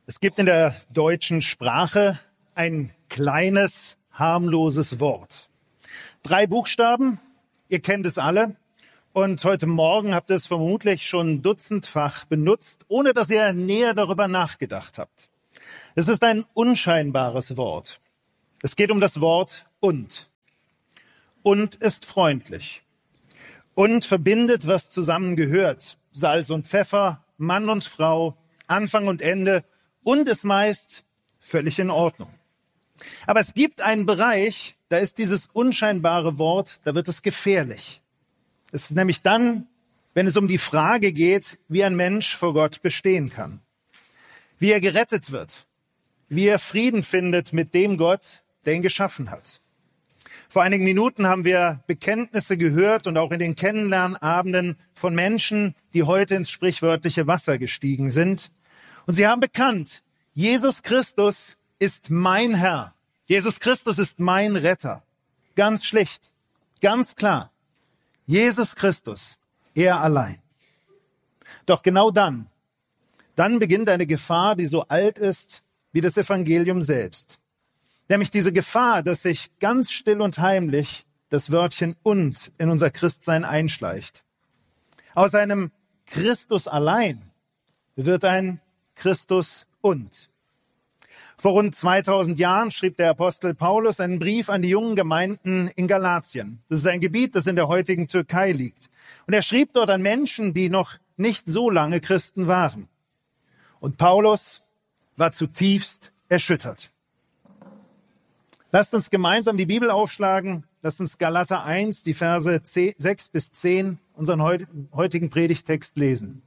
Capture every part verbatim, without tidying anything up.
Es gibt in der deutschen Sprache ein kleines, harmloses Wort. Drei Buchstaben, ihr kennt es alle. Und heute Morgen habt ihr es vermutlich schon dutzendfach benutzt, ohne dass ihr näher darüber nachgedacht habt. Es ist ein unscheinbares Wort. Es geht um das Wort und. Und ist freundlich. Und verbindet, was zusammengehört. Salz und Pfeffer, Mann und Frau, Anfang und Ende. Und ist meist völlig in Ordnung. Aber es gibt einen Bereich, da ist dieses unscheinbare Wort, da wird es gefährlich. Es ist nämlich dann, wenn es um die Frage geht, wie ein Mensch vor Gott bestehen kann. Wie er gerettet wird. Wie er Frieden findet mit dem Gott, der ihn geschaffen hat. Vor einigen Minuten haben wir Bekenntnisse gehört und auch in den Kennenlernabenden von Menschen, die heute ins sprichwörtliche Wasser gestiegen sind. Und sie haben bekannt, Jesus Christus ist mein Herr. Jesus Christus ist mein Retter. Ganz schlicht, ganz klar. Jesus Christus, er allein. Doch genau dann, dann beginnt eine Gefahr, die so alt ist wie das Evangelium selbst. Nämlich diese Gefahr, dass sich ganz still und heimlich das Wörtchen und in unser Christsein einschleicht. Aus einem Christus allein wird ein Christus und. Vor rund zweitausend Jahren schrieb der Apostel Paulus einen Brief an die jungen Gemeinden in Galatien. Das ist ein Gebiet, das in der heutigen Türkei liegt. Und er schrieb dort an Menschen, die noch nicht so lange Christen waren. Und Paulus war zutiefst erschüttert. Lasst uns gemeinsam die Bibel aufschlagen. Lasst uns Galater eins, die Verse sechs bis zehn, unseren heutigen Predigtext lesen.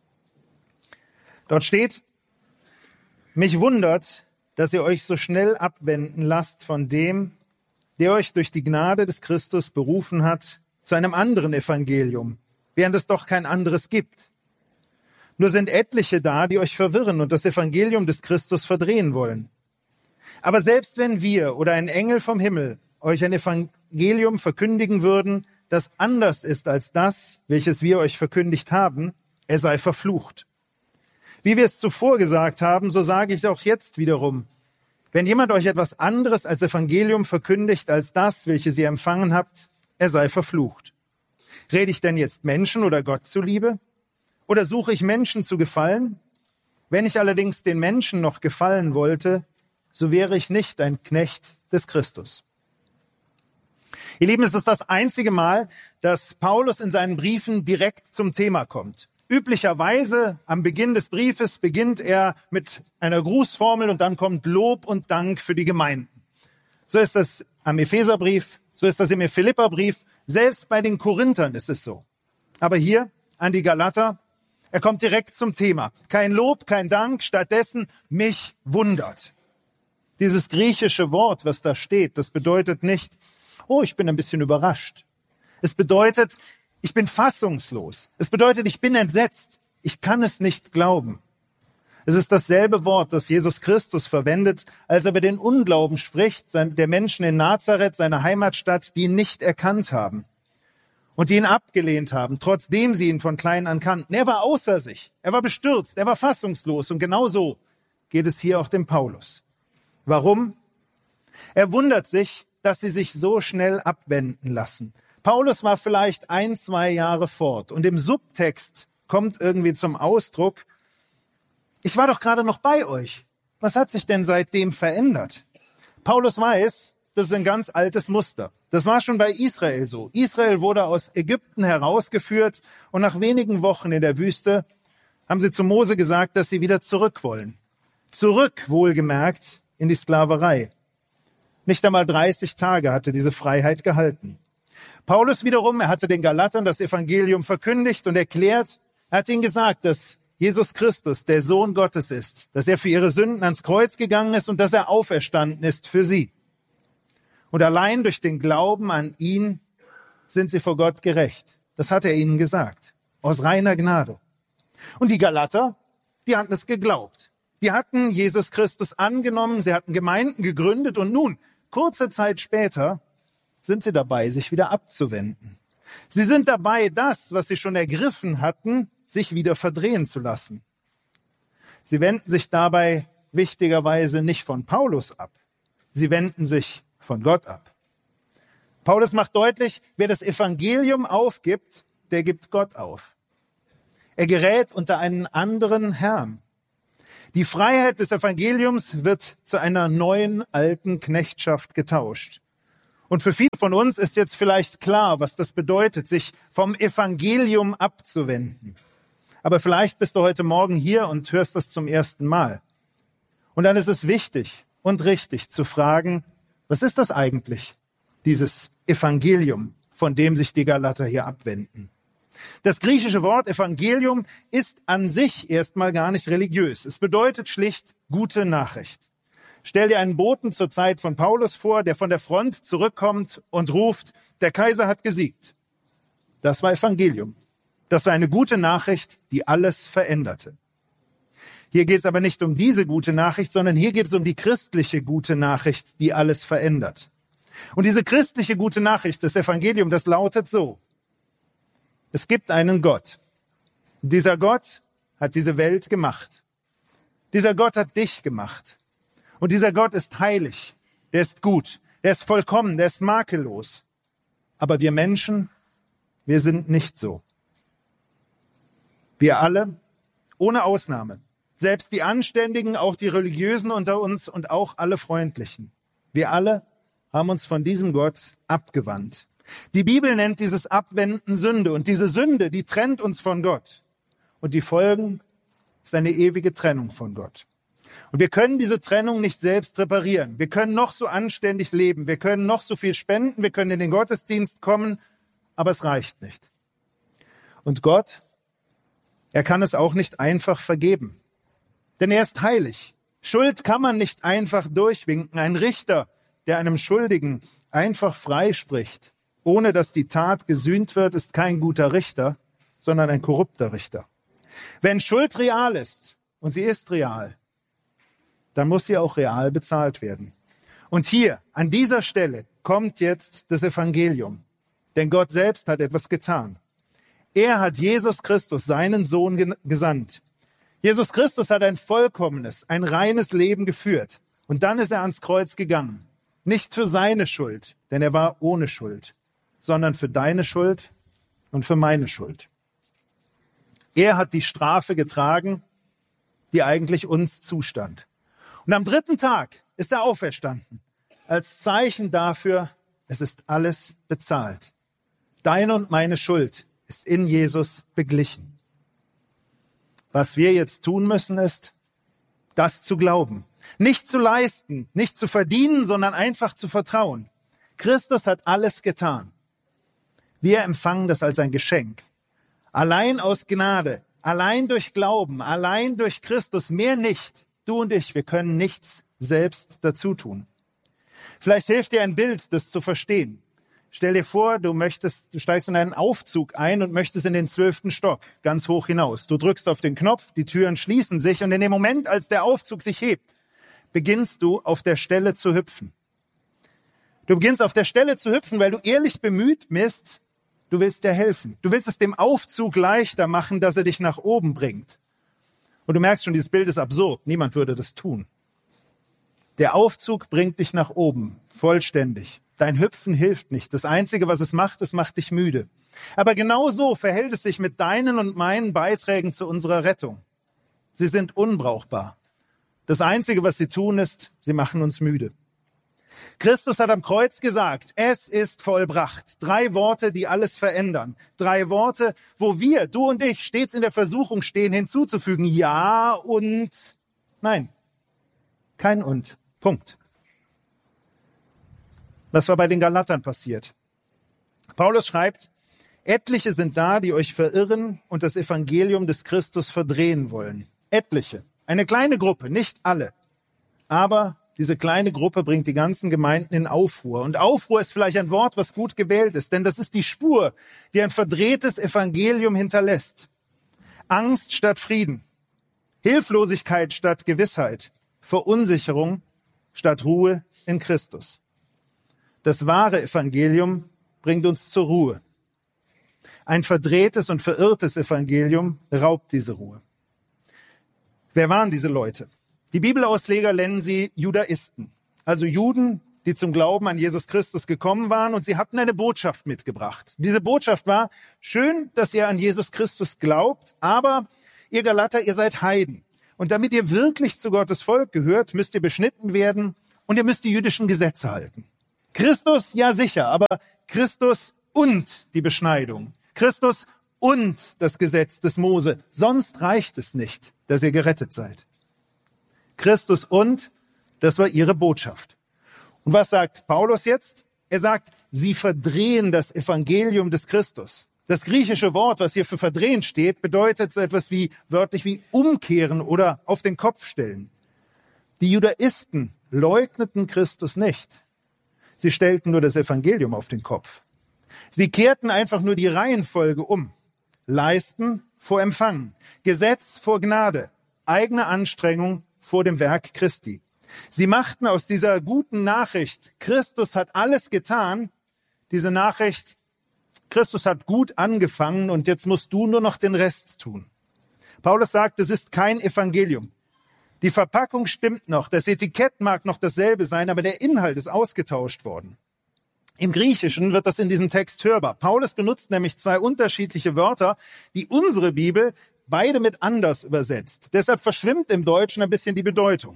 Dort steht: Mich wundert, dass ihr euch so schnell abwenden lasst von dem, der euch durch die Gnade des Christus berufen hat, zu einem anderen Evangelium, während es doch kein anderes gibt. Nur sind etliche da, die euch verwirren und das Evangelium des Christus verdrehen wollen. Aber selbst wenn wir oder ein Engel vom Himmel euch ein Evangelium verkündigen würden, das anders ist als das, welches wir euch verkündigt haben, er sei verflucht. Wie wir es zuvor gesagt haben, so sage ich auch jetzt wiederum. Wenn jemand euch etwas anderes als Evangelium verkündigt als das, welches ihr empfangen habt, er sei verflucht. Rede ich denn jetzt Menschen oder Gott zuliebe? Oder suche ich Menschen zu gefallen? Wenn ich allerdings den Menschen noch gefallen wollte, so wäre ich nicht ein Knecht des Christus. Ihr Lieben, es ist das einzige Mal, dass Paulus in seinen Briefen direkt zum Thema kommt. Üblicherweise am Beginn des Briefes beginnt er mit einer Grußformel und dann kommt Lob und Dank für die Gemeinden. So ist das am Epheserbrief, so ist das im Philipperbrief, selbst bei den Korinthern ist es so. Aber hier an die Galater, er kommt direkt zum Thema. Kein Lob, kein Dank, stattdessen mich wundert. Dieses griechische Wort, was da steht, das bedeutet nicht, oh, ich bin ein bisschen überrascht. Es bedeutet, ich bin fassungslos. Es bedeutet, ich bin entsetzt. Ich kann es nicht glauben. Es ist dasselbe Wort, das Jesus Christus verwendet, als er über den Unglauben spricht, der Menschen in Nazareth, seiner Heimatstadt, die ihn nicht erkannt haben und die ihn abgelehnt haben, trotzdem sie ihn von klein an kannten. Er war außer sich, er war bestürzt, er war fassungslos und genau so geht es hier auch dem Paulus. Warum? Er wundert sich, dass sie sich so schnell abwenden lassen. Paulus war vielleicht ein, zwei Jahre fort und im Subtext kommt irgendwie zum Ausdruck, ich war doch gerade noch bei euch. Was hat sich denn seitdem verändert? Paulus weiß, das ist ein ganz altes Muster. Das war schon bei Israel so. Israel wurde aus Ägypten herausgeführt und nach wenigen Wochen in der Wüste haben sie zu Mose gesagt, dass sie wieder zurück wollen. Zurück, wohlgemerkt, in die Sklaverei. Nicht einmal dreißig Tage hatte diese Freiheit gehalten. Paulus wiederum, er hatte den Galatern das Evangelium verkündigt und erklärt, er hat ihnen gesagt, dass Jesus Christus der Sohn Gottes ist, dass er für ihre Sünden ans Kreuz gegangen ist und dass er auferstanden ist für sie. Und allein durch den Glauben an ihn sind sie vor Gott gerecht. Das hat er ihnen gesagt, aus reiner Gnade. Und die Galater, die hatten es geglaubt. Die hatten Jesus Christus angenommen, sie hatten Gemeinden gegründet und nun, kurze Zeit später, sind sie dabei, sich wieder abzuwenden. Sie sind dabei, das, was sie schon ergriffen hatten, sich wieder verdrehen zu lassen. Sie wenden sich dabei wichtigerweise nicht von Paulus ab. Sie wenden sich von Gott ab. Paulus macht deutlich, wer das Evangelium aufgibt, der gibt Gott auf. Er gerät unter einen anderen Herrn. Die Freiheit des Evangeliums wird zu einer neuen alten Knechtschaft getauscht. Und für viele von uns ist jetzt vielleicht klar, was das bedeutet, sich vom Evangelium abzuwenden. Aber vielleicht bist du heute Morgen hier und hörst das zum ersten Mal. Und dann ist es wichtig und richtig zu fragen, was ist das eigentlich, dieses Evangelium, von dem sich die Galater hier abwenden? Das griechische Wort Evangelium ist an sich erstmal gar nicht religiös. Es bedeutet schlicht gute Nachricht. Stell dir einen Boten zur Zeit von Paulus vor, der von der Front zurückkommt und ruft, der Kaiser hat gesiegt. Das war Evangelium. Das war eine gute Nachricht, die alles veränderte. Hier geht es aber nicht um diese gute Nachricht, sondern hier geht es um die christliche gute Nachricht, die alles verändert. Und diese christliche gute Nachricht, das Evangelium, das lautet so: Es gibt einen Gott. Dieser Gott hat diese Welt gemacht. Dieser Gott hat dich gemacht. Und dieser Gott ist heilig, der ist gut, der ist vollkommen, der ist makellos. Aber wir Menschen, wir sind nicht so. Wir alle, ohne Ausnahme, selbst die Anständigen, auch die Religiösen unter uns und auch alle Freundlichen, wir alle haben uns von diesem Gott abgewandt. Die Bibel nennt dieses Abwenden Sünde. Und diese Sünde, die trennt uns von Gott. Und die Folgen ist eine ewige Trennung von Gott. Und wir können diese Trennung nicht selbst reparieren. Wir können noch so anständig leben. Wir können noch so viel spenden. Wir können in den Gottesdienst kommen. Aber es reicht nicht. Und Gott, er kann es auch nicht einfach vergeben. Denn er ist heilig. Schuld kann man nicht einfach durchwinken. Ein Richter, der einem Schuldigen einfach freispricht, ohne dass die Tat gesühnt wird, ist kein guter Richter, sondern ein korrupter Richter. Wenn Schuld real ist, und sie ist real, dann muss sie auch real bezahlt werden. Und hier, an dieser Stelle, kommt jetzt das Evangelium. Denn Gott selbst hat etwas getan. Er hat Jesus Christus, seinen Sohn, gesandt. Jesus Christus hat ein vollkommenes, ein reines Leben geführt. Und dann ist er ans Kreuz gegangen. Nicht für seine Schuld, denn er war ohne Schuld, sondern für deine Schuld und für meine Schuld. Er hat die Strafe getragen, die eigentlich uns zustand. Und am dritten Tag ist er auferstanden, als Zeichen dafür, es ist alles bezahlt. Deine und meine Schuld ist in Jesus beglichen. Was wir jetzt tun müssen, ist, das zu glauben. Nicht zu leisten, nicht zu verdienen, sondern einfach zu vertrauen. Christus hat alles getan. Wir empfangen das als ein Geschenk. Allein aus Gnade, allein durch Glauben, allein durch Christus, mehr nicht. Du und ich, wir können nichts selbst dazu tun. Vielleicht hilft dir ein Bild, das zu verstehen. Stell dir vor, du möchtest, du steigst in einen Aufzug ein und möchtest in den zwölften Stock, ganz hoch hinaus. Du drückst auf den Knopf, die Türen schließen sich und in dem Moment, als der Aufzug sich hebt, beginnst du auf der Stelle zu hüpfen. Du beginnst auf der Stelle zu hüpfen, weil du ehrlich bemüht bist, du willst dir helfen. Du willst es dem Aufzug leichter machen, dass er dich nach oben bringt. Und du merkst schon, dieses Bild ist absurd. Niemand würde das tun. Der Aufzug bringt dich nach oben, vollständig. Dein Hüpfen hilft nicht. Das Einzige, was es macht, es macht dich müde. Aber genau so verhält es sich mit deinen und meinen Beiträgen zu unserer Rettung. Sie sind unbrauchbar. Das Einzige, was sie tun, ist, sie machen uns müde. Christus hat am Kreuz gesagt, es ist vollbracht. Drei Worte, die alles verändern. Drei Worte, wo wir, du und ich, stets in der Versuchung stehen, hinzuzufügen, ja und nein. Kein und. Punkt. Was war bei den Galatern passiert? Paulus schreibt, etliche sind da, die euch verirren und das Evangelium des Christus verdrehen wollen. Etliche. Eine kleine Gruppe, nicht alle. Aber diese kleine Gruppe bringt die ganzen Gemeinden in Aufruhr. Und Aufruhr ist vielleicht ein Wort, was gut gewählt ist, denn das ist die Spur, die ein verdrehtes Evangelium hinterlässt. Angst statt Frieden. Hilflosigkeit statt Gewissheit. Verunsicherung statt Ruhe in Christus. Das wahre Evangelium bringt uns zur Ruhe. Ein verdrehtes und verirrtes Evangelium raubt diese Ruhe. Wer waren diese Leute? Die Bibelausleger nennen sie Judaisten, also Juden, die zum Glauben an Jesus Christus gekommen waren, und sie hatten eine Botschaft mitgebracht. Diese Botschaft war: Schön, dass ihr an Jesus Christus glaubt, aber ihr Galater, ihr seid Heiden. Und damit ihr wirklich zu Gottes Volk gehört, müsst ihr beschnitten werden und ihr müsst die jüdischen Gesetze halten. Christus, ja sicher, aber Christus und die Beschneidung. Christus und das Gesetz des Mose. Sonst reicht es nicht, dass ihr gerettet seid. Christus und, das war ihre Botschaft. Und was sagt Paulus jetzt? Er sagt, sie verdrehen das Evangelium des Christus. Das griechische Wort, was hier für verdrehen steht, bedeutet so etwas wie, wörtlich wie umkehren oder auf den Kopf stellen. Die Judaisten leugneten Christus nicht. Sie stellten nur das Evangelium auf den Kopf. Sie kehrten einfach nur die Reihenfolge um. Leisten vor Empfangen, Gesetz vor Gnade, eigene Anstrengung vor dem Werk Christi. Sie machten aus dieser guten Nachricht, Christus hat alles getan, diese Nachricht, Christus hat gut angefangen und jetzt musst du nur noch den Rest tun. Paulus sagt, es ist kein Evangelium. Die Verpackung stimmt noch, das Etikett mag noch dasselbe sein, aber der Inhalt ist ausgetauscht worden. Im Griechischen wird das in diesem Text hörbar. Paulus benutzt nämlich zwei unterschiedliche Wörter, die unsere Bibel beide mit anders übersetzt. Deshalb verschwimmt im Deutschen ein bisschen die Bedeutung.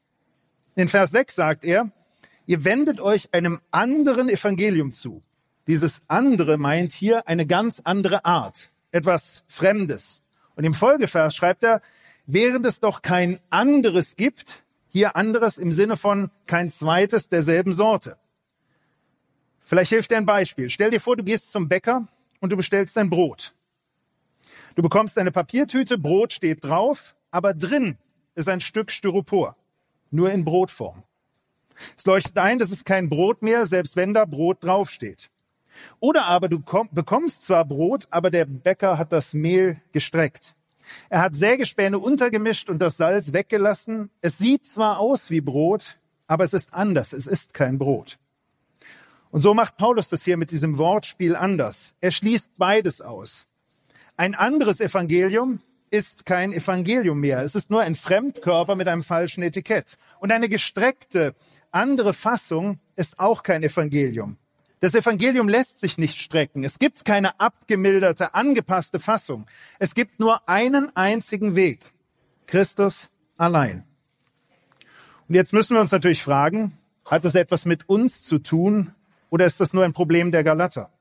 In Vers sechs sagt er, ihr wendet euch einem anderen Evangelium zu. Dieses andere meint hier eine ganz andere Art, etwas Fremdes. Und im Folgevers schreibt er, während es doch kein anderes gibt, hier anderes im Sinne von kein zweites derselben Sorte. Vielleicht hilft dir ein Beispiel. Stell dir vor, du gehst zum Bäcker und du bestellst ein Brot. Du bekommst eine Papiertüte, Brot steht drauf, aber drin ist ein Stück Styropor, nur in Brotform. Es leuchtet ein, das ist kein Brot mehr, selbst wenn da Brot draufsteht. Oder aber du bekommst zwar Brot, aber der Bäcker hat das Mehl gestreckt. Er hat Sägespäne untergemischt und das Salz weggelassen. Es sieht zwar aus wie Brot, aber es ist anders, es ist kein Brot. Und so macht Paulus das hier mit diesem Wortspiel anders. Er schließt beides aus. Ein anderes Evangelium ist kein Evangelium mehr. Es ist nur ein Fremdkörper mit einem falschen Etikett. Und eine gestreckte, andere Fassung ist auch kein Evangelium. Das Evangelium lässt sich nicht strecken. Es gibt keine abgemilderte, angepasste Fassung. Es gibt nur einen einzigen Weg. Christus allein. Und jetzt müssen wir uns natürlich fragen, hat das etwas mit uns zu tun oder ist das nur ein Problem der Galater?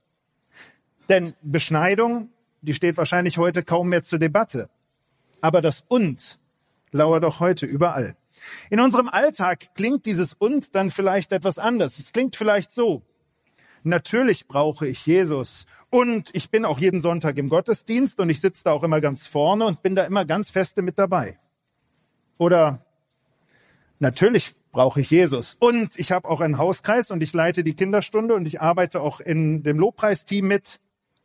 Denn Beschneidung, die steht wahrscheinlich heute kaum mehr zur Debatte. Aber das Und lauert auch heute überall. In unserem Alltag klingt dieses Und dann vielleicht etwas anders. Es klingt vielleicht so. Natürlich brauche ich Jesus und ich bin auch jeden Sonntag im Gottesdienst und ich sitze da auch immer ganz vorne und bin da immer ganz feste mit dabei. Oder natürlich brauche ich Jesus und ich habe auch einen Hauskreis und ich leite die Kinderstunde und ich arbeite auch in dem Lobpreisteam mit.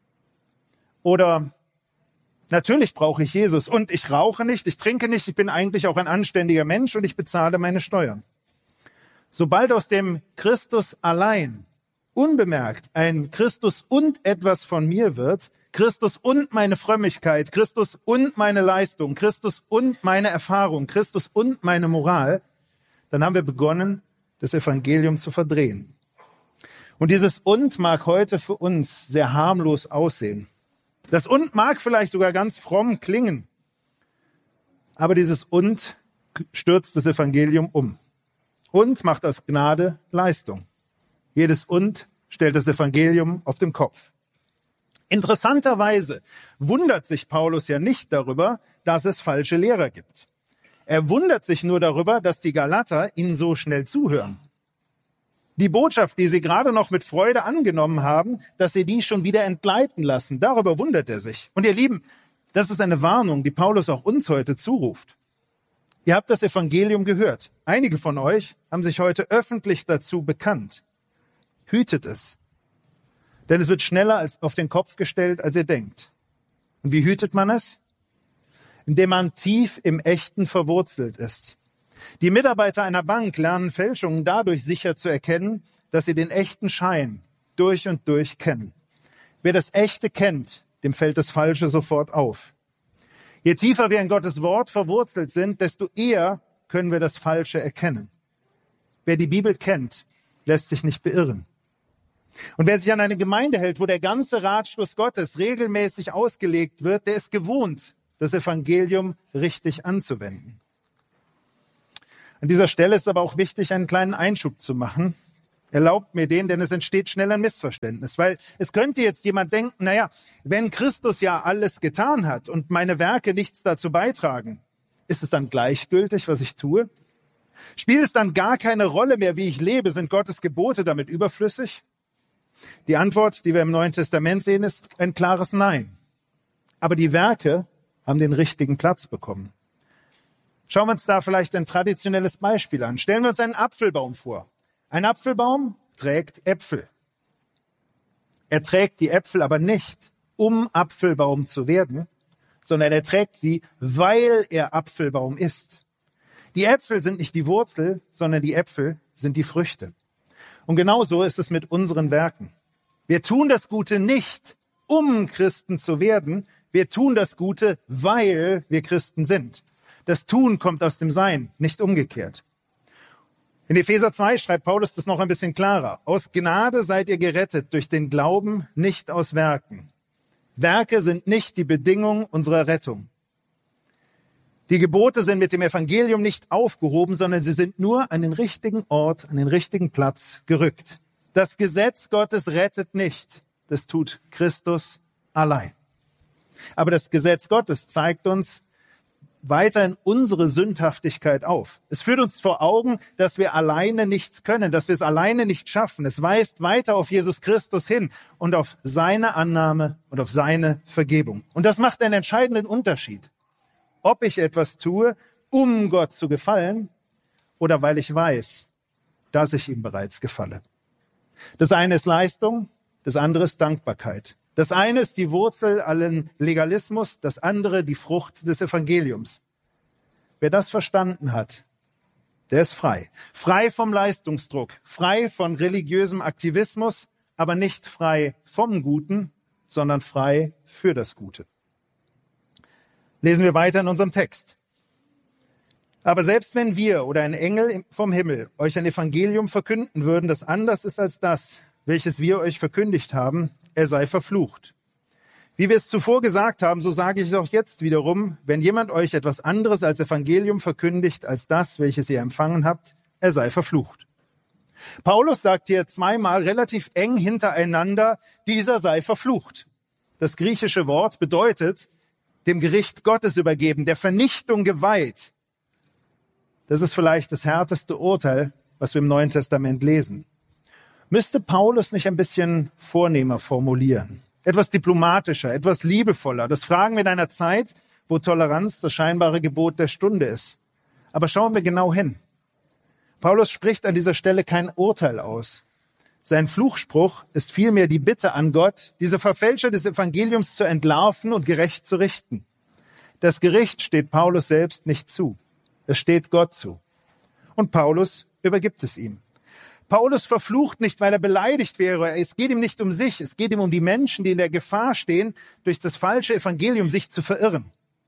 Oder natürlich brauche ich Jesus und ich rauche nicht, ich trinke nicht, ich bin eigentlich auch ein anständiger Mensch und ich bezahle meine Steuern. Sobald aus dem Christus allein unbemerkt ein Christus und etwas von mir wird, Christus und meine Frömmigkeit, Christus und meine Leistung, Christus und meine Erfahrung, Christus und meine Moral, dann haben wir begonnen, das Evangelium zu verdrehen. Und dieses Und mag heute für uns sehr harmlos aussehen. Das Und mag vielleicht sogar ganz fromm klingen, aber dieses Und stürzt das Evangelium um. Und macht aus Gnade Leistung. Jedes Und stellt das Evangelium auf den Kopf. Interessanterweise wundert sich Paulus ja nicht darüber, dass es falsche Lehrer gibt. Er wundert sich nur darüber, dass die Galater ihnen so schnell zuhören. Die Botschaft, die sie gerade noch mit Freude angenommen haben, dass sie die schon wieder entgleiten lassen, darüber wundert er sich. Und ihr Lieben, das ist eine Warnung, die Paulus auch uns heute zuruft. Ihr habt das Evangelium gehört. Einige von euch haben sich heute öffentlich dazu bekannt. Hütet es, denn es wird schneller als auf den Kopf gestellt, als ihr denkt. Und wie hütet man es? Indem man tief im Echten verwurzelt ist. Die Mitarbeiter einer Bank lernen Fälschungen dadurch sicher zu erkennen, dass sie den echten Schein durch und durch kennen. Wer das Echte kennt, dem fällt das Falsche sofort auf. Je tiefer wir in Gottes Wort verwurzelt sind, desto eher können wir das Falsche erkennen. Wer die Bibel kennt, lässt sich nicht beirren. Und wer sich an eine Gemeinde hält, wo der ganze Ratschluss Gottes regelmäßig ausgelegt wird, der ist gewohnt, das Evangelium richtig anzuwenden. An dieser Stelle ist aber auch wichtig, einen kleinen Einschub zu machen. Erlaubt mir den, denn es entsteht schnell ein Missverständnis. Weil es könnte jetzt jemand denken, naja, wenn Christus ja alles getan hat und meine Werke nichts dazu beitragen, ist es dann gleichgültig, was ich tue? Spielt es dann gar keine Rolle mehr, wie ich lebe? Sind Gottes Gebote damit überflüssig? Die Antwort, die wir im Neuen Testament sehen, ist ein klares Nein. Aber die Werke haben den richtigen Platz bekommen. Schauen wir uns da vielleicht ein traditionelles Beispiel an. Stellen wir uns einen Apfelbaum vor. Ein Apfelbaum trägt Äpfel. Er trägt die Äpfel aber nicht, um Apfelbaum zu werden, sondern er trägt sie, weil er Apfelbaum ist. Die Äpfel sind nicht die Wurzel, sondern die Äpfel sind die Früchte. Und genauso ist es mit unseren Werken. Wir tun das Gute nicht, um Christen zu werden. Wir tun das Gute, weil wir Christen sind. Das Tun kommt aus dem Sein, nicht umgekehrt. In Epheser zwei schreibt Paulus das noch ein bisschen klarer. Aus Gnade seid ihr gerettet durch den Glauben, nicht aus Werken. Werke sind nicht die Bedingung unserer Rettung. Die Gebote sind mit dem Evangelium nicht aufgehoben, sondern sie sind nur an den richtigen Ort, an den richtigen Platz gerückt. Das Gesetz Gottes rettet nicht. Das tut Christus allein. Aber das Gesetz Gottes zeigt uns weiterhin unsere Sündhaftigkeit auf. Es führt uns vor Augen, dass wir alleine nichts können, dass wir es alleine nicht schaffen. Es weist weiter auf Jesus Christus hin und auf seine Annahme und auf seine Vergebung. Und das macht einen entscheidenden Unterschied. Ob ich etwas tue, um Gott zu gefallen, oder weil ich weiß, dass ich ihm bereits gefalle. Das eine ist Leistung, das andere ist Dankbarkeit. Das eine ist die Wurzel allen Legalismus, das andere die Frucht des Evangeliums. Wer das verstanden hat, der ist frei. Frei vom Leistungsdruck, frei von religiösem Aktivismus, aber nicht frei vom Guten, sondern frei für das Gute. Lesen wir weiter in unserem Text. Aber selbst wenn wir oder ein Engel vom Himmel euch ein Evangelium verkünden würden, das anders ist als das, welches wir euch verkündigt haben, er sei verflucht. Wie wir es zuvor gesagt haben, so sage ich es auch jetzt wiederum, wenn jemand euch etwas anderes als Evangelium verkündigt, als das, welches ihr empfangen habt, er sei verflucht. Paulus sagt hier zweimal relativ eng hintereinander, dieser sei verflucht. Das griechische Wort bedeutet, dem Gericht Gottes übergeben, der Vernichtung geweiht. Das ist vielleicht das härteste Urteil, was wir im Neuen Testament lesen. Müsste Paulus nicht ein bisschen vornehmer formulieren? Etwas diplomatischer, etwas liebevoller. Das fragen wir in einer Zeit, wo Toleranz das scheinbare Gebot der Stunde ist. Aber schauen wir genau hin. Paulus spricht an dieser Stelle kein Urteil aus. Sein Fluchspruch ist vielmehr die Bitte an Gott, diese Verfälscher des Evangeliums zu entlarven und gerecht zu richten. Das Gericht steht Paulus selbst nicht zu. Es steht Gott zu. Und Paulus übergibt es ihm. Paulus verflucht nicht, weil er beleidigt wäre. Es geht ihm nicht um sich. Es geht ihm um die Menschen, die in der Gefahr stehen, durch das falsche Evangelium sich zu verirren.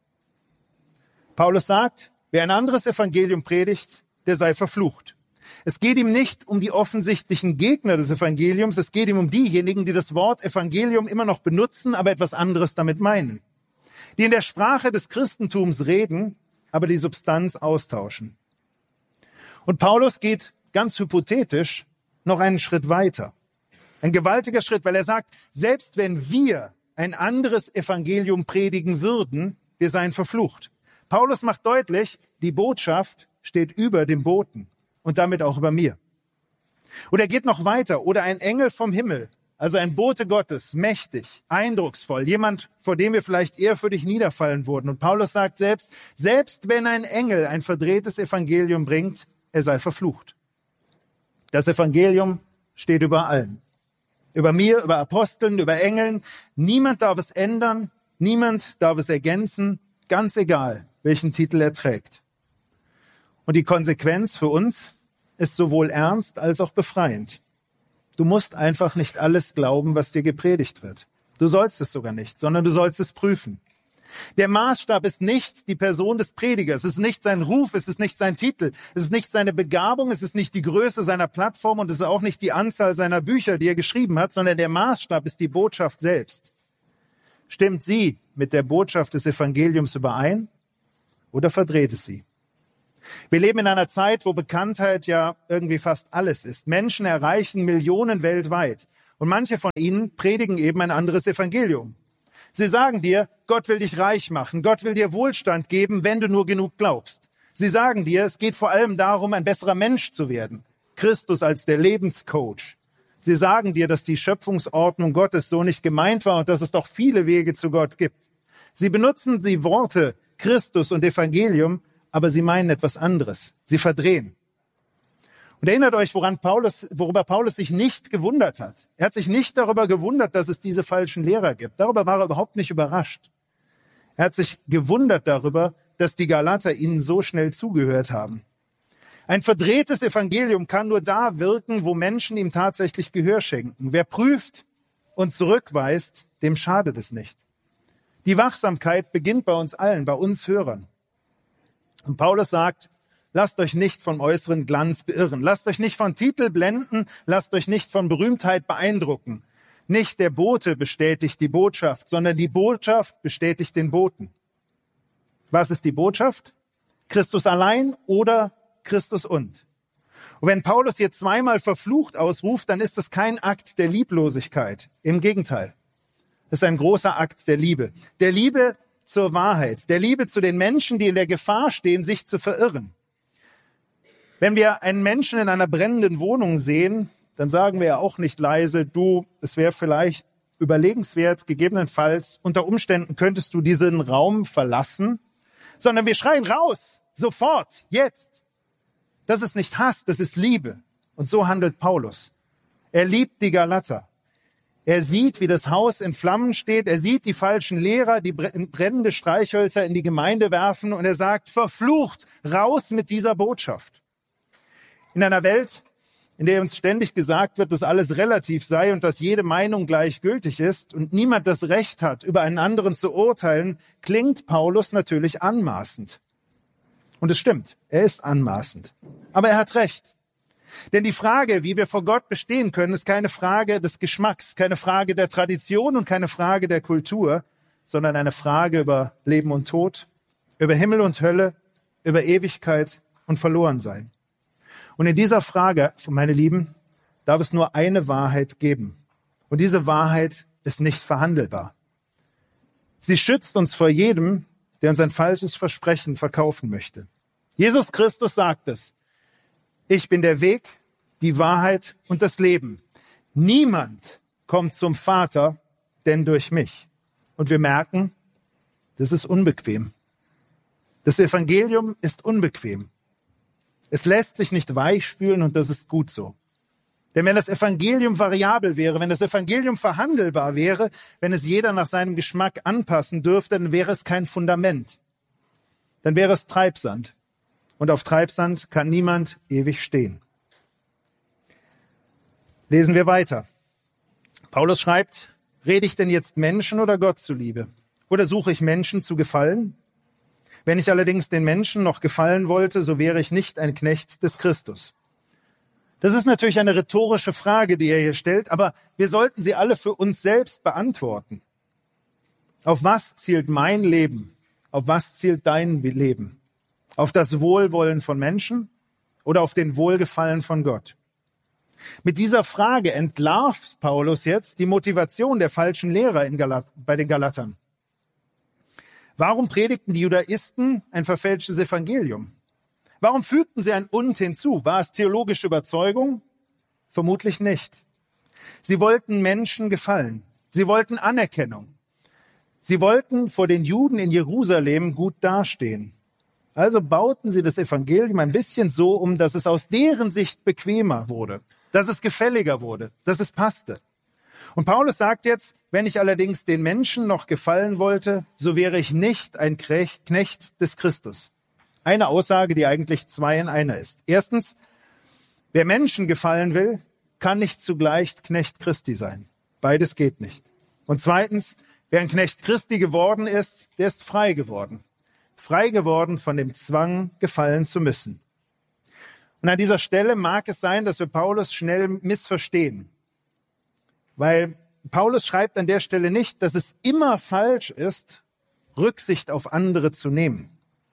Paulus sagt, wer ein anderes Evangelium predigt, der sei verflucht. Es geht ihm nicht um die offensichtlichen Gegner des Evangeliums. Es geht ihm um diejenigen, die das Wort Evangelium immer noch benutzen, aber etwas anderes damit meinen. Die in der Sprache des Christentums reden, aber die Substanz austauschen. Und Paulus geht ganz hypothetisch noch einen Schritt weiter. Ein gewaltiger Schritt, weil er sagt, selbst wenn wir ein anderes Evangelium predigen würden, wir seien verflucht. Paulus macht deutlich, die Botschaft steht über dem Boten und damit auch über mir. Und er geht noch weiter. Oder ein Engel vom Himmel, also ein Bote Gottes, mächtig, eindrucksvoll, jemand, vor dem wir vielleicht ehrfürchtig niederfallen würden. Und Paulus sagt selbst, selbst wenn ein Engel ein verdrehtes Evangelium bringt, er sei verflucht. Das Evangelium steht über allen. Über mir, über Aposteln, über Engeln. Niemand darf es ändern, niemand darf es ergänzen, ganz egal, welchen Titel er trägt. Und die Konsequenz für uns ist sowohl ernst als auch befreiend. Du musst einfach nicht alles glauben, was dir gepredigt wird. Du sollst es sogar nicht, sondern du sollst es prüfen. Der Maßstab ist nicht die Person des Predigers, es ist nicht sein Ruf, es ist nicht sein Titel, es ist nicht seine Begabung, es ist nicht die Größe seiner Plattform und es ist auch nicht die Anzahl seiner Bücher, die er geschrieben hat, sondern der Maßstab ist die Botschaft selbst. Stimmt sie mit der Botschaft des Evangeliums überein oder verdreht es sie? Wir leben in einer Zeit, wo Bekanntheit ja irgendwie fast alles ist. Menschen erreichen Millionen weltweit und manche von ihnen predigen eben ein anderes Evangelium. Sie sagen dir, Gott will dich reich machen, Gott will dir Wohlstand geben, wenn du nur genug glaubst. Sie sagen dir, es geht vor allem darum, ein besserer Mensch zu werden. Christus als der Lebenscoach. Sie sagen dir, dass die Schöpfungsordnung Gottes so nicht gemeint war und dass es doch viele Wege zu Gott gibt. Sie benutzen die Worte Christus und Evangelium, aber sie meinen etwas anderes. Sie verdrehen. Und erinnert euch, woran Paulus, worüber Paulus sich nicht gewundert hat. Er hat sich nicht darüber gewundert, dass es diese falschen Lehrer gibt. Darüber war er überhaupt nicht überrascht. Er hat sich gewundert darüber, dass die Galater ihnen so schnell zugehört haben. Ein verdrehtes Evangelium kann nur da wirken, wo Menschen ihm tatsächlich Gehör schenken. Wer prüft und zurückweist, dem schadet es nicht. Die Wachsamkeit beginnt bei uns allen, bei uns Hörern. Und Paulus sagt, lasst euch nicht vom äußeren Glanz beirren. Lasst euch nicht von Titel blenden. Lasst euch nicht von Berühmtheit beeindrucken. Nicht der Bote bestätigt die Botschaft, sondern die Botschaft bestätigt den Boten. Was ist die Botschaft? Christus allein oder Christus und? Und wenn Paulus hier zweimal verflucht ausruft, dann ist das kein Akt der Lieblosigkeit. Im Gegenteil. Es ist ein großer Akt der Liebe. Der Liebe zur Wahrheit. Der Liebe zu den Menschen, die in der Gefahr stehen, sich zu verirren. Wenn wir einen Menschen in einer brennenden Wohnung sehen, dann sagen wir ja auch nicht leise, du, es wäre vielleicht überlegenswert, gegebenenfalls unter Umständen könntest du diesen Raum verlassen, sondern wir schreien raus, sofort, jetzt. Das ist nicht Hass, das ist Liebe. Und so handelt Paulus. Er liebt die Galater. Er sieht, wie das Haus in Flammen steht. Er sieht die falschen Lehrer, die brennende Streichhölzer in die Gemeinde werfen. Und er sagt, verflucht, raus mit dieser Botschaft. In einer Welt, in der uns ständig gesagt wird, dass alles relativ sei und dass jede Meinung gleichgültig ist und niemand das Recht hat, über einen anderen zu urteilen, klingt Paulus natürlich anmaßend. Und es stimmt, er ist anmaßend. Aber er hat recht. Denn die Frage, wie wir vor Gott bestehen können, ist keine Frage des Geschmacks, keine Frage der Tradition und keine Frage der Kultur, sondern eine Frage über Leben und Tod, über Himmel und Hölle, über Ewigkeit und Verlorensein. Und in dieser Frage, meine Lieben, darf es nur eine Wahrheit geben. Und diese Wahrheit ist nicht verhandelbar. Sie schützt uns vor jedem, der uns ein falsches Versprechen verkaufen möchte. Jesus Christus sagt es. Ich bin der Weg, die Wahrheit und das Leben. Niemand kommt zum Vater, denn durch mich. Und wir merken, das ist unbequem. Das Evangelium ist unbequem. Es lässt sich nicht weichspülen und das ist gut so. Denn wenn das Evangelium variabel wäre, wenn das Evangelium verhandelbar wäre, wenn es jeder nach seinem Geschmack anpassen dürfte, dann wäre es kein Fundament. Dann wäre es Treibsand. Und auf Treibsand kann niemand ewig stehen. Lesen wir weiter. Paulus schreibt, rede ich denn jetzt Menschen oder Gott zuliebe? Oder suche ich Menschen zu gefallen? Wenn ich allerdings den Menschen noch gefallen wollte, so wäre ich nicht ein Knecht des Christus. Das ist natürlich eine rhetorische Frage, die er hier stellt, aber wir sollten sie alle für uns selbst beantworten. Auf was zielt mein Leben? Auf was zielt dein Leben? Auf das Wohlwollen von Menschen oder auf den Wohlgefallen von Gott? Mit dieser Frage entlarvt Paulus jetzt die Motivation der falschen Lehrer in Galat- bei den Galatern. Warum predigten die Judaisten ein verfälschtes Evangelium? Warum fügten sie ein Und hinzu? War es theologische Überzeugung? Vermutlich nicht. Sie wollten Menschen gefallen. Sie wollten Anerkennung. Sie wollten vor den Juden in Jerusalem gut dastehen. Also bauten sie das Evangelium ein bisschen so um, dass es aus deren Sicht bequemer wurde, dass es gefälliger wurde, dass es passte. Und Paulus sagt jetzt, wenn ich allerdings den Menschen noch gefallen wollte, so wäre ich nicht ein Knecht des Christus. Eine Aussage, die eigentlich zwei in einer ist. Erstens, wer Menschen gefallen will, kann nicht zugleich Knecht Christi sein. Beides geht nicht. Und zweitens, Wer ein Knecht Christi geworden ist, der ist frei geworden. Frei geworden von dem Zwang, gefallen zu müssen. Und an dieser Stelle mag es sein, dass wir Paulus schnell missverstehen. Weil Paulus schreibt an der Stelle nicht, dass es immer falsch ist, Rücksicht auf andere zu nehmen.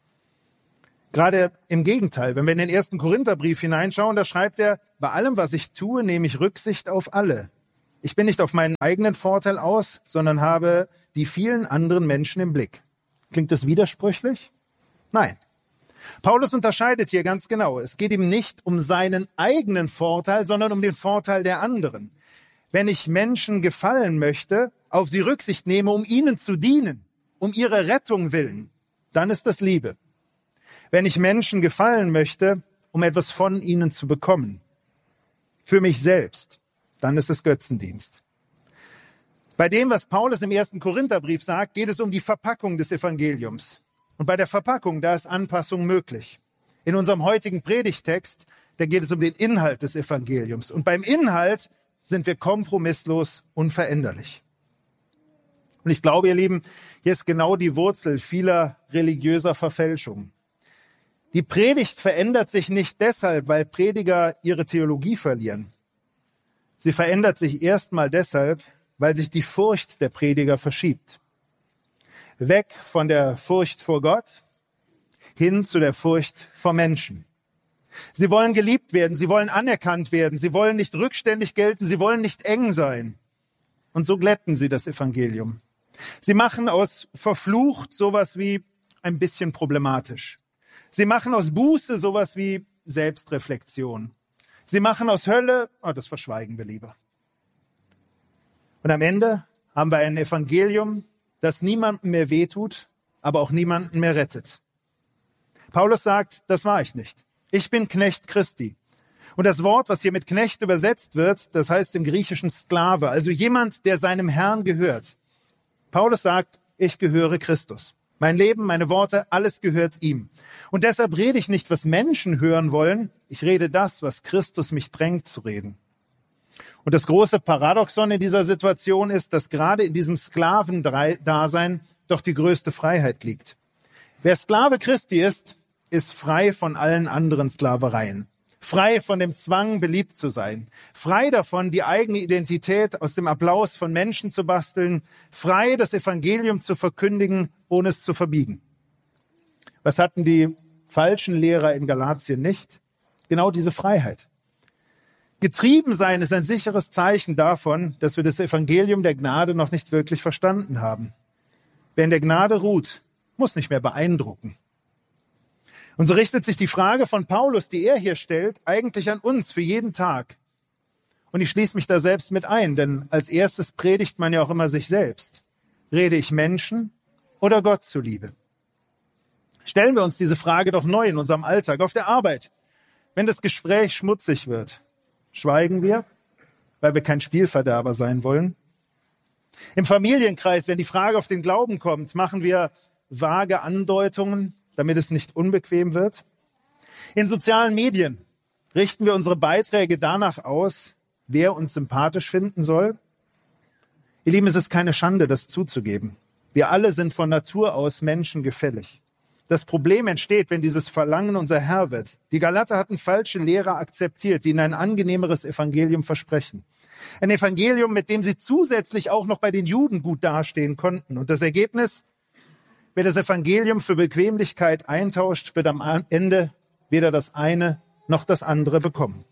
Gerade im Gegenteil, wenn wir in den ersten Korintherbrief hineinschauen, da schreibt er, bei allem, was ich tue, nehme ich Rücksicht auf alle. Ich bin nicht auf meinen eigenen Vorteil aus, sondern habe die vielen anderen Menschen im Blick. Klingt das widersprüchlich? Nein. Paulus unterscheidet hier ganz genau. Es geht ihm nicht um seinen eigenen Vorteil, sondern um den Vorteil der anderen. Wenn ich Menschen gefallen möchte, auf sie Rücksicht nehme, um ihnen zu dienen, um ihre Rettung willen, dann ist das Liebe. Wenn ich Menschen gefallen möchte, um etwas von ihnen zu bekommen, für mich selbst, dann ist es Götzendienst. Bei dem, was Paulus im ersten Korintherbrief sagt, geht es um die Verpackung des Evangeliums. Und bei der Verpackung, da ist Anpassung möglich. In unserem heutigen Predigtext, da geht es um den Inhalt des Evangeliums. Und beim Inhalt sind wir kompromisslos unveränderlich. Und ich glaube, ihr Lieben, hier ist genau die Wurzel vieler religiöser Verfälschungen. Die Predigt verändert sich nicht deshalb, weil Prediger ihre Theologie verlieren. Sie verändert sich erstmal deshalb, weil sich die Furcht der Prediger verschiebt. Weg von der Furcht vor Gott hin zu der Furcht vor Menschen. Sie wollen geliebt werden, sie wollen anerkannt werden, sie wollen nicht rückständig gelten, sie wollen nicht eng sein. Und so glätten sie das Evangelium. Sie machen aus verflucht sowas wie ein bisschen problematisch. Sie machen aus Buße sowas wie Selbstreflexion. Sie machen aus Hölle, oh, das verschweigen wir lieber. Und am Ende haben wir ein Evangelium, das niemandem mehr wehtut, aber auch niemanden mehr rettet. Paulus sagt, das war ich nicht. Ich bin Knecht Christi. Und das Wort, was hier mit Knecht übersetzt wird, das heißt im Griechischen Sklave, also jemand, der seinem Herrn gehört. Paulus sagt, ich gehöre Christus. Mein Leben, meine Worte, alles gehört ihm. Und deshalb rede ich nicht, was Menschen hören wollen. Ich rede das, was Christus mich drängt zu reden. Und das große Paradoxon in dieser Situation ist, dass gerade in diesem Sklavendasein doch die größte Freiheit liegt. Wer Sklave Christi ist, ist frei von allen anderen Sklavereien. Frei von dem Zwang, beliebt zu sein. Frei davon, die eigene Identität aus dem Applaus von Menschen zu basteln. Frei, das Evangelium zu verkündigen, ohne es zu verbiegen. Was hatten die falschen Lehrer in Galatien nicht? Genau diese Freiheit. Getrieben sein ist ein sicheres Zeichen davon, dass wir das Evangelium der Gnade noch nicht wirklich verstanden haben. Wer in der Gnade ruht, muss nicht mehr beeindrucken. Und so richtet sich die Frage von Paulus, die er hier stellt, eigentlich an uns für jeden Tag. Und ich schließe mich da selbst mit ein, denn als erstes predigt man ja auch immer sich selbst. Rede ich Menschen oder Gott zuliebe? Stellen wir uns diese Frage doch neu in unserem Alltag, auf der Arbeit. Wenn das Gespräch schmutzig wird, schweigen wir, weil wir kein Spielverderber sein wollen. Im Familienkreis, wenn die Frage auf den Glauben kommt, machen wir vage Andeutungen, damit es nicht unbequem wird. In sozialen Medien richten wir unsere Beiträge danach aus, wer uns sympathisch finden soll. Ihr Lieben, es ist keine Schande, das zuzugeben. Wir alle sind von Natur aus Menschen gefällig. Das Problem entsteht, wenn dieses Verlangen unser Herr wird. Die Galater hatten falsche Lehrer akzeptiert, die ihnen ein angenehmeres Evangelium versprechen. Ein Evangelium, mit dem sie zusätzlich auch noch bei den Juden gut dastehen konnten. Und das Ergebnis? Wer das Evangelium für Bequemlichkeit eintauscht, wird am Ende weder das eine noch das andere bekommen.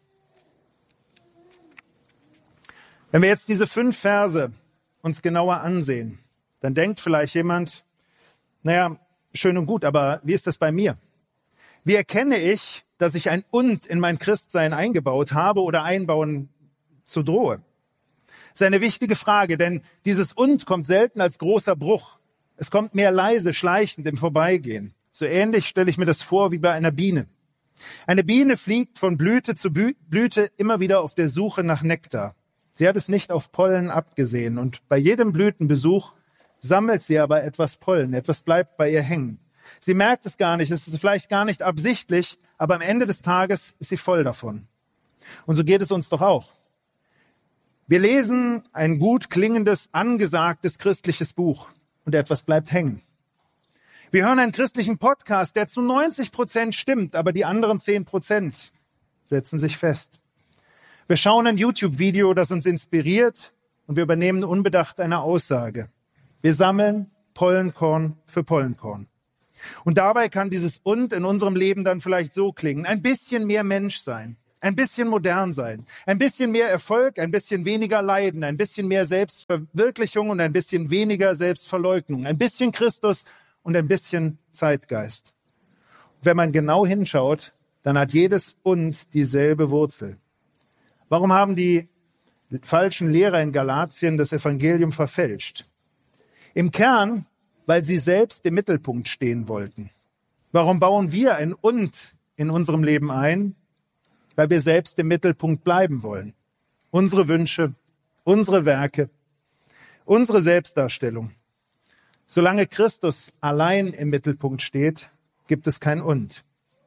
Wenn wir jetzt diese fünf Verse uns genauer ansehen, dann denkt vielleicht jemand, naja, schön und gut, aber wie ist das bei mir? Wie erkenne ich, dass ich ein Und in mein Christsein eingebaut habe oder einbauen zu drohe? Das ist eine wichtige Frage, denn dieses Und kommt selten als großer Bruch. Es kommt mehr leise, schleichend im Vorbeigehen. So ähnlich stelle ich mir das vor wie bei einer Biene. Eine Biene fliegt von Blüte zu Blüte immer wieder auf der Suche nach Nektar. Sie hat es nicht auf Pollen abgesehen und bei jedem Blütenbesuch sammelt sie aber etwas Pollen, etwas bleibt bei ihr hängen. Sie merkt es gar nicht, es ist vielleicht gar nicht absichtlich, aber am Ende des Tages ist sie voll davon. Und so geht es uns doch auch. Wir lesen ein gut klingendes, angesagtes christliches Buch und etwas bleibt hängen. Wir hören einen christlichen Podcast, der zu neunzig Prozent stimmt, aber die anderen zehn Prozent setzen sich fest. Wir schauen ein YouTube-Video, das uns inspiriert und wir übernehmen unbedacht eine Aussage. Wir sammeln Pollenkorn für Pollenkorn. Und dabei kann dieses Und in unserem Leben dann vielleicht so klingen. Ein bisschen mehr Mensch sein, ein bisschen modern sein, ein bisschen mehr Erfolg, ein bisschen weniger Leiden, ein bisschen mehr Selbstverwirklichung und ein bisschen weniger Selbstverleugnung, ein bisschen Christus und ein bisschen Zeitgeist. Wenn man genau hinschaut, dann hat jedes Und dieselbe Wurzel. Warum haben die falschen Lehrer in Galatien das Evangelium verfälscht? Im Kern, weil sie selbst im Mittelpunkt stehen wollten. Warum bauen wir ein Und in unserem Leben ein? Weil wir selbst im Mittelpunkt bleiben wollen. Unsere Wünsche, unsere Werke, unsere Selbstdarstellung. Solange Christus allein im Mittelpunkt steht, gibt es kein Und.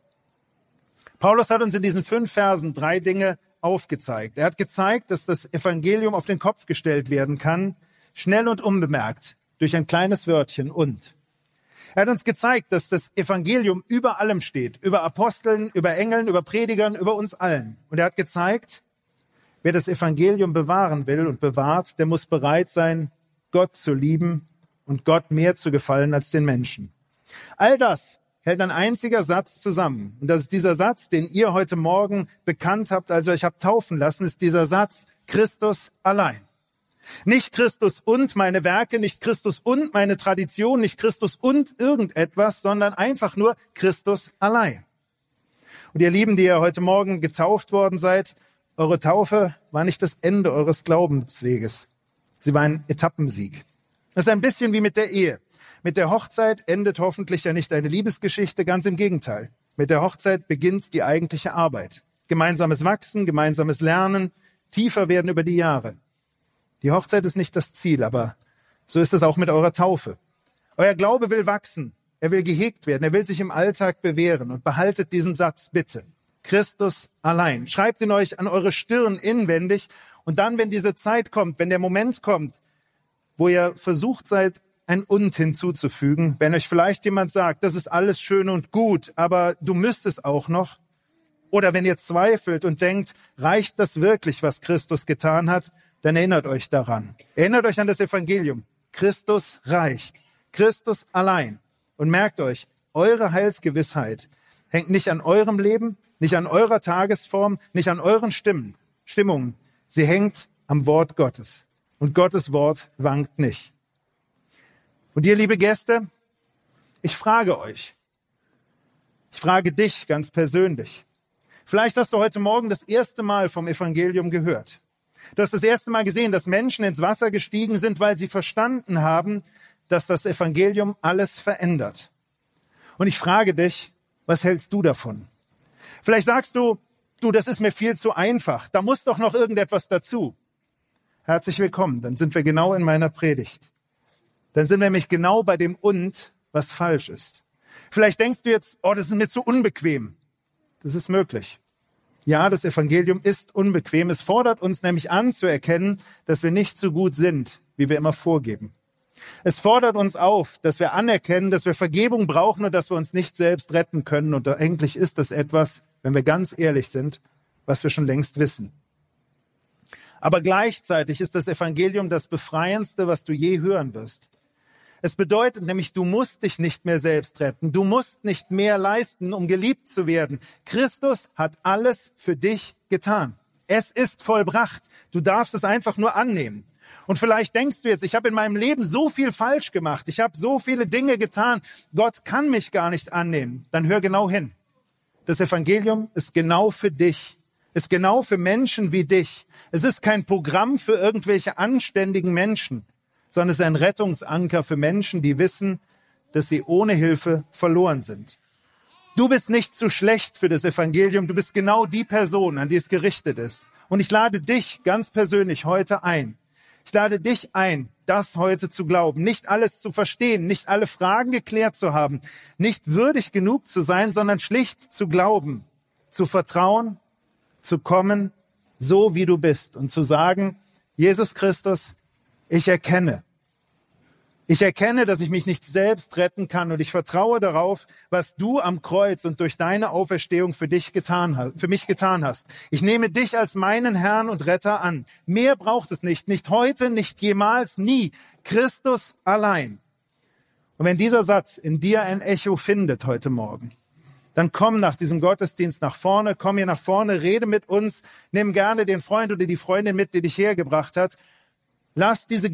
Paulus hat uns in diesen fünf Versen drei Dinge aufgezeigt. Er hat gezeigt, dass das Evangelium auf den Kopf gestellt werden kann, schnell und unbemerkt, durch ein kleines Wörtchen Und. Er hat uns gezeigt, dass das Evangelium über allem steht, über Aposteln, über Engeln, über Predigern, über uns allen. Und er hat gezeigt, wer das Evangelium bewahren will und bewahrt, der muss bereit sein, Gott zu lieben und Gott mehr zu gefallen als den Menschen. All das hält ein einziger Satz zusammen. Und das ist dieser Satz, den ihr heute Morgen bekannt habt, als ihr euch habt taufen lassen, ist dieser Satz, Christus allein. Nicht Christus und meine Werke, nicht Christus und meine Tradition, nicht Christus und irgendetwas, sondern einfach nur Christus allein. Und ihr Lieben, die ihr heute Morgen getauft worden seid, eure Taufe war nicht das Ende eures Glaubensweges. Sie war ein Etappensieg. Das ist ein bisschen wie mit der Ehe. Mit der Hochzeit endet hoffentlich ja nicht eine Liebesgeschichte, ganz im Gegenteil. Mit der Hochzeit beginnt die eigentliche Arbeit. Gemeinsames Wachsen, gemeinsames Lernen, tiefer werden über die Jahre. Die Hochzeit ist nicht das Ziel, aber so ist es auch mit eurer Taufe. Euer Glaube will wachsen, er will gehegt werden, er will sich im Alltag bewähren und behaltet diesen Satz bitte. Christus allein. Schreibt ihn euch an eure Stirn inwendig und dann, wenn diese Zeit kommt, wenn der Moment kommt, wo ihr versucht seid, ein Und hinzuzufügen, wenn euch vielleicht jemand sagt, das ist alles schön und gut, aber du müsstest auch noch. Oder wenn ihr zweifelt und denkt, reicht das wirklich, was Christus getan hat, dann erinnert euch daran. Erinnert euch an das Evangelium. Christus reicht. Christus allein. Und merkt euch, eure Heilsgewissheit hängt nicht an eurem Leben, nicht an eurer Tagesform, nicht an euren Stimmen, Stimmungen. Sie hängt am Wort Gottes. Und Gottes Wort wankt nicht. Und ihr, liebe Gäste, ich frage euch, ich frage dich ganz persönlich. Vielleicht hast du heute Morgen das erste Mal vom Evangelium gehört. Du hast das erste Mal gesehen, dass Menschen ins Wasser gestiegen sind, weil sie verstanden haben, dass das Evangelium alles verändert. Und ich frage dich, was hältst du davon? Vielleicht sagst du, du, das ist mir viel zu einfach. Da muss doch noch irgendetwas dazu. Herzlich willkommen, dann sind wir genau in meiner Predigt. Dann sind wir nämlich genau bei dem Und, was falsch ist. Vielleicht denkst du jetzt, oh, das ist mir zu unbequem. Das ist möglich. Ja, das Evangelium ist unbequem. Es fordert uns nämlich an zu erkennen, dass wir nicht so gut sind, wie wir immer vorgeben. Es fordert uns auf, dass wir anerkennen, dass wir Vergebung brauchen und dass wir uns nicht selbst retten können. Und eigentlich ist das etwas, wenn wir ganz ehrlich sind, was wir schon längst wissen. Aber gleichzeitig ist das Evangelium das Befreiendste, was du je hören wirst. Es bedeutet nämlich, du musst dich nicht mehr selbst retten. Du musst nicht mehr leisten, um geliebt zu werden. Christus hat alles für dich getan. Es ist vollbracht. Du darfst es einfach nur annehmen. Und vielleicht denkst du jetzt, ich habe in meinem Leben so viel falsch gemacht. Ich habe so viele Dinge getan. Gott kann mich gar nicht annehmen. Dann hör genau hin. Das Evangelium ist genau für dich. Ist genau für Menschen wie dich. Es ist kein Programm für irgendwelche anständigen Menschen, sondern es ist ein Rettungsanker für Menschen, die wissen, dass sie ohne Hilfe verloren sind. Du bist nicht zu schlecht für das Evangelium, du bist genau die Person, an die es gerichtet ist. Und ich lade dich ganz persönlich heute ein. Ich lade dich ein, das heute zu glauben, nicht alles zu verstehen, nicht alle Fragen geklärt zu haben, nicht würdig genug zu sein, sondern schlicht zu glauben, zu vertrauen, zu kommen, so wie du bist und zu sagen, Jesus Christus, ich erkenne, Ich erkenne, dass ich mich nicht selbst retten kann und ich vertraue darauf, was du am Kreuz und durch deine Auferstehung für dich getan hast, für mich getan hast. Ich nehme dich als meinen Herrn und Retter an. Mehr braucht es nicht, nicht heute, nicht jemals, nie. Christus allein. Und wenn dieser Satz in dir ein Echo findet heute Morgen, dann komm nach diesem Gottesdienst nach vorne, komm hier nach vorne, rede mit uns, nimm gerne den Freund oder die Freundin mit, die dich hergebracht hat. Lass diese